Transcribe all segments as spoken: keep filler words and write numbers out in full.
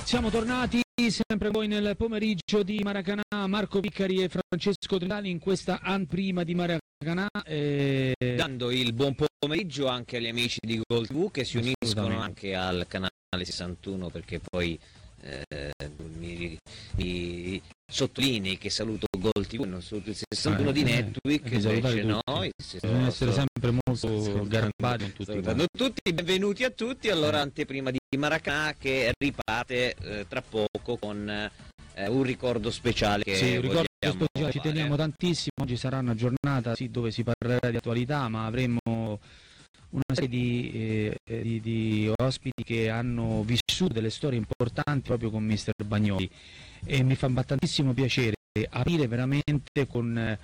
Siamo tornati sempre voi nel pomeriggio di Maracanã, Marco Viccari e Francesco Trentani in questa anteprima di Maracanã. E... Dando il buon pomeriggio anche agli amici di Gol tivù che si uniscono anche al canale sessantuno, perché poi eh, mi, mi sottolinei che saluto Gol tivù, non saluto il sessantuno eh, di Network, eh, invece no, bisogna essere sempre molto garbati con tutti. Salutando tutti, benvenuti a tutti. Allora, anteprima di Maracanã che riparte eh, tra poco con eh, un ricordo speciale che sì, un ricordo speciale, ci fare. teniamo tantissimo. Oggi sarà una giornata sì, dove si parlerà di attualità, ma avremo una serie di, eh, di, di ospiti che hanno vissuto delle storie importanti proprio con mister Bagnoli, e mi fa tantissimo piacere aprire veramente con eh,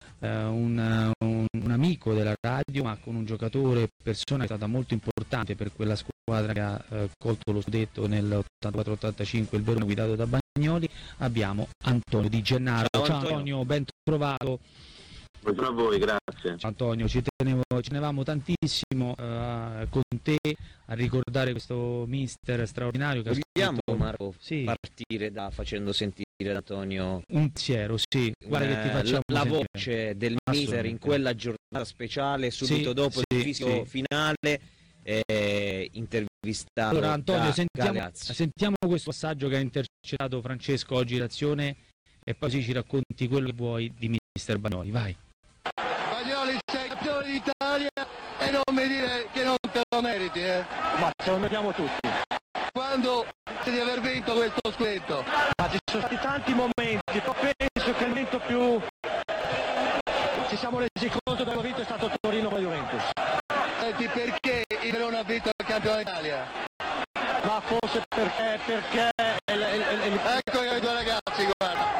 un, un, un amico della radio, ma con un giocatore, persona che è stata molto importante per quella squadra che ha eh, colto lo scudetto nell'ottantaquattro ottantacinque, il Verona guidato da Bagnoli. Abbiamo Antonio Di Gennaro. Ciao, Ciao Antonio. Antonio, ben trovato. Buongiorno a voi, grazie. Antonio, ci tenevo, ci tenevamo tantissimo uh, con te a ricordare questo mister straordinario che vogliamo, ha scritto... Marco, sì. partire da facendo sentire da Antonio un pensiero, sì, guarda eh, che ti facciamo la, la sentire. voce del mister in quella giornata speciale, subito sì, dopo sì, il fischio sì. finale, eh, intervistato. Allora Antonio, da sentiamo, sentiamo questo passaggio che ha intercettato Francesco oggi in azione, e poi sì, ci racconti quello che vuoi di mister Bagnoli, vai. Bagnoli, sei campione d'Italia e non mi dire che non te lo meriti, eh? Ma ce lo meritiamo tutti. Quando di aver vinto questo scudetto? Ma ci sono stati tanti momenti, però penso che il momento più ci siamo resi conto che abbiamo vinto è stato Torino con la Juventus. Senti, perché il Verona ha vinto il campione d'Italia? Ma forse perché, perché... Il, il, il... Ecco i due ragazzi, guarda.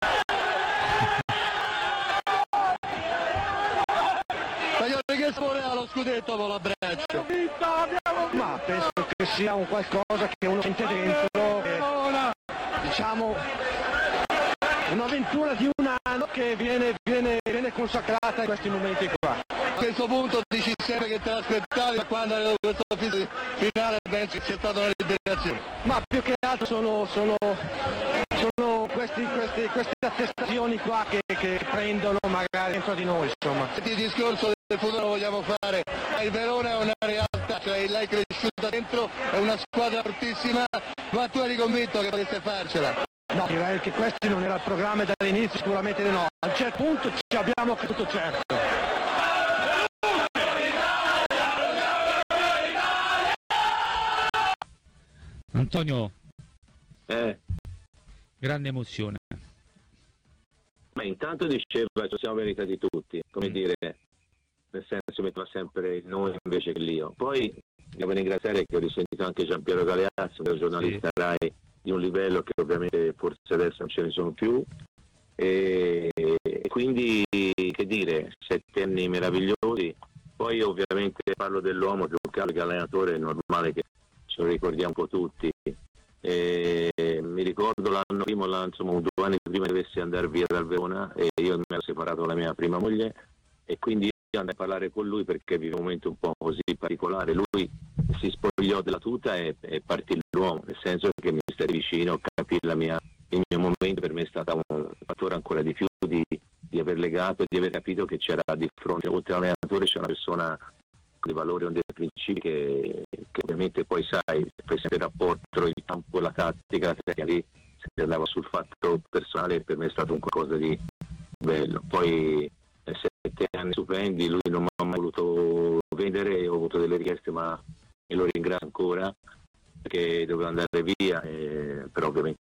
Che sapore ha lo scudetto con la Breccia? Ma penso che sia un qualcosa che uno sente dentro, e, diciamo un'avventura di un anno che viene, viene, viene consacrata in questi momenti qua. A questo punto dici sempre che te l'aspettavi, ma quando avevo questo finale penso che sia stata una liberazione. Ma più che altro sono, sono, sono questi, questi, queste attestazioni qua che, che prendono magari dentro di noi, insomma. Il discorso del futuro lo vogliamo fare, il Verona è una realtà, cioè l'hai cresciuta dentro, è una squadra fortissima, ma tu eri convinto che potesse farcela? No, direi che questo non era il programma dall'inizio, sicuramente no. A un certo punto ci abbiamo creduto, certo. Antonio, eh. grande emozione. Ma intanto diceva ci siamo meritati tutti, come mm. dire, nel senso metteva sempre il noi invece che l'io. Poi devo ringraziare che ho risentito anche Giampiero Galeazzo, che è un giornalista sì. Rai di un livello che ovviamente forse adesso non ce ne sono più, e, e quindi che dire, sette anni meravigliosi. Poi ovviamente parlo dell'uomo più che altro che allenatore, è normale che ce lo ricordiamo un po' tutti. E mi ricordo l'anno prima, l'anno, insomma due anni prima che dovessi andare via dal Verona, e io mi ero separato dalla mia prima moglie, e quindi io andai a parlare con lui perché vive un momento un po' così particolare. Lui si spogliò della tuta e, e partì l'uomo, nel senso che mi stai vicino, capì la mia, il mio momento. Per me è stato un fattore ancora di più di, di aver legato, di aver capito che c'era di fronte, oltre all'allenatore, c'è una persona dei valori o dei principi che, che ovviamente poi sai, poi sempre il rapporto tra il campo e la tattica, la tecnica, lì si andava sul fatto personale, e per me è stato un qualcosa di bello. Poi eh, sette anni stupendi, lui non mi ha mai voluto vendere, ho avuto delle richieste, ma e lo ringrazio ancora perché dovevo andare via, eh, però ovviamente